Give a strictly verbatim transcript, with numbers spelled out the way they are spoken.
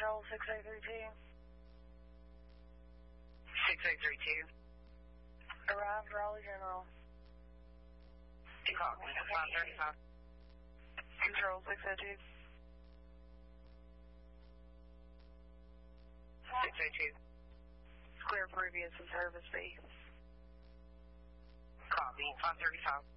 control six eight three two. six eight three two. Arrived Raleigh General. Copy, five thirty-five. Control six oh two. six eight two. Clear previous and service B. Copy, five thirty-five.